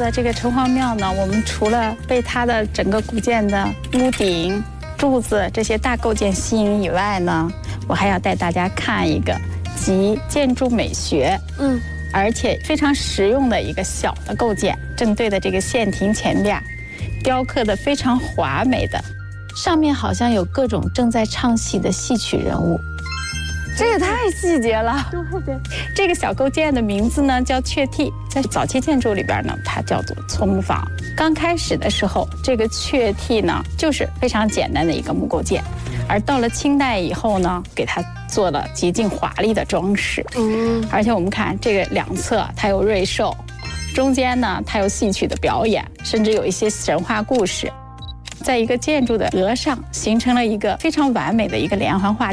的这个城隍庙呢，我们除了被它的整个古建的屋顶、柱子这些大构件吸引以外呢，我还要带大家看一个集建筑美学，而且非常实用的一个小的构件。正对的这个县亭前边，雕刻的非常华美的， 上面好像有各种正在唱戏的戏曲人物。 这也太细节了。对，这个小构件的名字呢叫雀替，在早期建筑里边呢，它叫做葱房。刚开始的时候，这个雀替呢就是非常简单的一个木构件，而到了清代以后呢，给它做了极尽华丽的装饰。而且我们看这个两侧它有瑞兽，中间呢它有戏曲的表演，甚至有一些神话故事。在一个建筑的额上形成了一个非常完美的一个连环画。